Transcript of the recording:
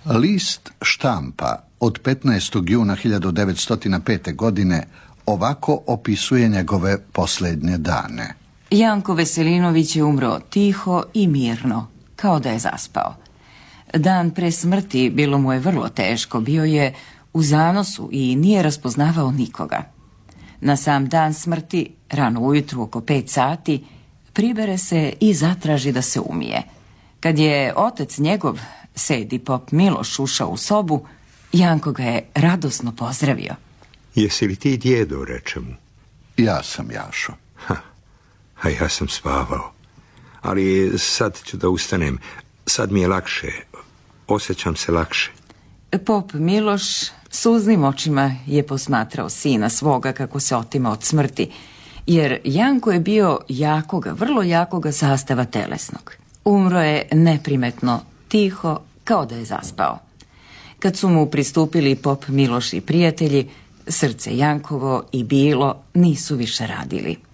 List štampa od 15. juna 1905. godine ovako opisuje njegove posljednje dane. Janko Veselinović je umro tiho i mirno, kao da je zaspao. Dan pre smrti bilo mu je vrlo teško, bio je u zanosu i nije raspoznavao nikoga. Na sam dan smrti, rano ujutru oko 5 sati, pribere se i zatraži da se umije. Kad je otac njegov, Sedi pop Miloš, ušao u sobu, Janko ga je radosno pozdravio. Jesi li ti djedo, reče mu? Ja sam Jašo. A ja sam spavao. Ali sad ću da ustanem. Sad mi je lakše. Osjećam se lakše. Pop Miloš suznim očima je posmatrao sina svoga kako se otima od smrti, jer Janko je bio vrlo jakoga sastava telesnog. Umro je neprimetno, tiho, kao da je zaspao. Kad su mu pristupili pop Miloš i prijatelji, srce Jankovo i bilo nisu više radili.